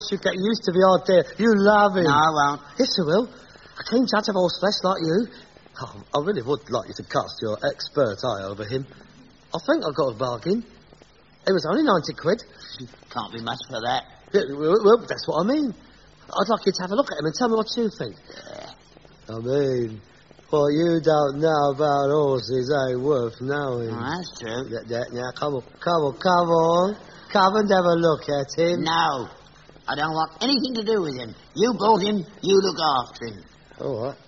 you get used to the idea. You love him. No, I won't. Yes, I will. A keen judge of horse flesh like you. Oh, I really would like you to cast your expert eye over him. I think I got a bargain. It was only 90 quid. Can't be much for that. Yeah, well, that's what I mean. I'd like you to have a look at him and tell me what you think. I mean, what you don't know about horses ain't worth knowing. Oh, that's true. Now, come on. Come and have a look at him. No. I don't want anything to do with him. You bought him, you look after him. All right.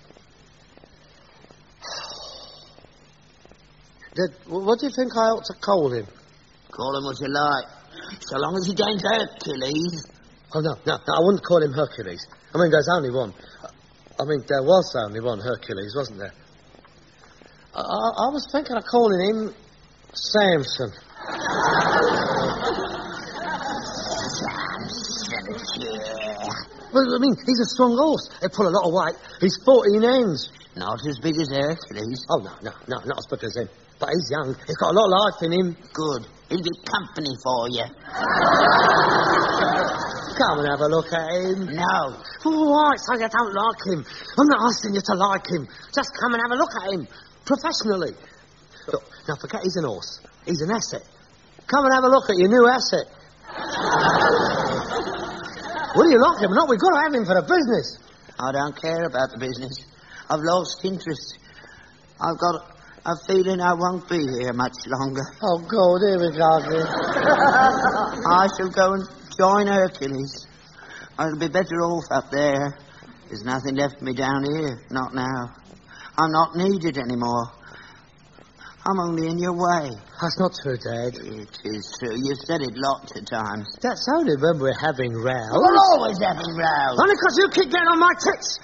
What do you think I ought to call him? Call him what you like. So long as he ain't Hercules. Oh, no, I wouldn't call him Hercules. I mean, there's only one. I mean, there was only one Hercules, wasn't there? I was thinking of calling him Samson. Well, I mean, he's a strong horse. He'll pull a lot of weight. He's 14 hands. Not as big as Hercules. Oh, no, not as big as him. But he's young. He's got a lot of life in him. Good. He'll be company for you. Come and have a look at him. No. All right, so you don't like him. I'm not asking you to like him. Just come and have a look at him. Professionally. Look, now forget he's an horse. He's an asset. Come and have a look at your new asset. Well, you like him or not? We've got to have him for the business. I don't care about the business. I've lost interest. I've got a feeling I won't be here much longer. Oh, God, here we go again. I shall go and join Hercules. I'll be better off up there. There's nothing left for me down here. Not now. I'm not needed anymore. I'm only in your way. That's not true, Dad. It is true. You've said it lots of times. That's only when we're having rows. We're always having rows. Only because you keep getting on my tits.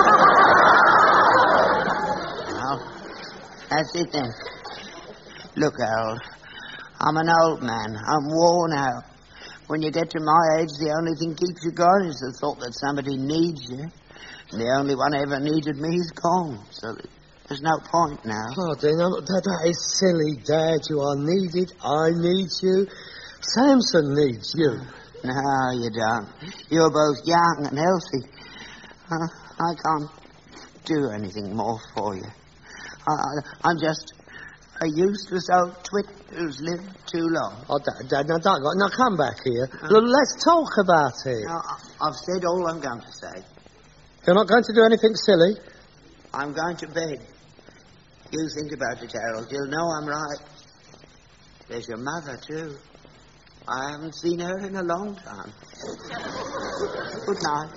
Well, that's it then. Look, Harold, I'm an old man. I'm worn out. When you get to my age, the only thing keeps you going is the thought that somebody needs you. And the only one ever needed me is gone. So there's no point now. Oh, dear, no, that is silly, Dad. You are needed. I need you. Samson needs you. No, you don't. You're both young and healthy. I can't do anything more for you. I'm just a useless old twit who's lived too long. Oh, Dad, now come back here. Let's talk about it. No, I've said all I'm going to say. You're not going to do anything silly? I'm going to bed. You think about it, Harold. You'll know I'm right. There's your mother, too. I haven't seen her in a long time. Good night.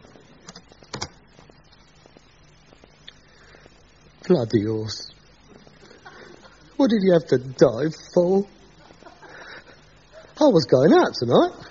Bloody horse. What did you have to die for? I was going out tonight.